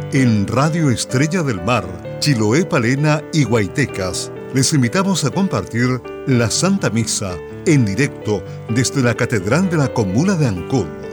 En Radio Estrella del Mar, Chiloé, Palena y Guaitecas, les invitamos a compartir la Santa Misa en directo desde la Catedral de la Comuna de Ancud.